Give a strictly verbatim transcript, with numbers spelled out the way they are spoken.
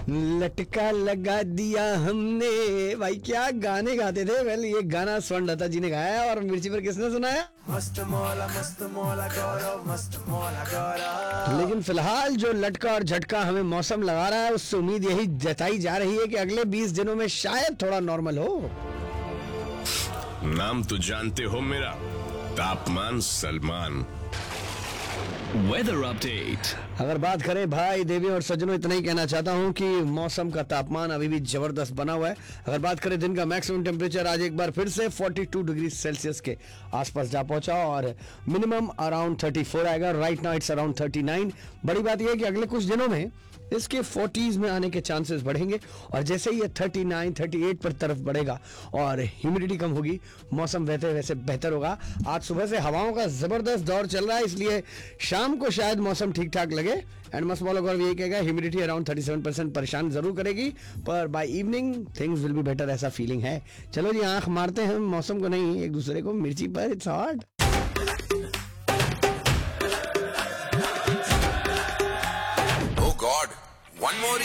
लटका लगा दिया हमने। भाई क्या गाने गाते थे। वेल ये गाना स्वर्णलता जी ने गाया और मिर्ची पर किसने सुनाया? मस्त मौला मस्त मौला गौरव मस्त मौला गौरव। लेकिन फिलहाल जो लटका और झटका हमें मौसम लगा रहा है उससे उम्मीद यही जताई जा रही है कि अगले बीस दिनों में शायद थोड़ा नॉर्मल हो। नाम तो जानते हो मेरा, तापमान सलमान। Weather update. अगर बात करें भाई देवी और सज्जनों, इतना ही कहना चाहता हूं कि मौसम का तापमान अभी भी जबरदस्त बना हुआ है। अगर बात करें दिन का मैक्सिमम टेम्परेचर आज एक बार फिर से बयालीस डिग्री सेल्सियस के आसपास जा पहुंचा और मिनिमम अराउंड चौंतीस आएगा। राइट नाउ इट्स अराउंड उनतालीस। बड़ी बात यह है कि अगले कुछ दिनों में इसके चालीस में आने के चांसेस बढ़ेंगे और जैसे ही ये उनतालीस, अड़तीस पर तरफ बढ़ेगा और ह्यूमिडिटी कम होगी, मौसम वैसे वैसे बेहतर होगा। आज सुबह से हवाओं का जबरदस्त दौर चल रहा है, इसलिए शाम को शायद मौसम ठीक ठाक लगे। एंड मस्त मॉल गौरव यही कहेगा, ह्यूमिडिटी अराउंड सैंतीस परसेंट परेशान जरूर करेगी, पर by evening things will be better, ऐसा फीलिंग है। चलो जी आंख मारते हैं मौसम को नहीं एक दूसरे को मिर्ची पर। It's hot. Oh God, one more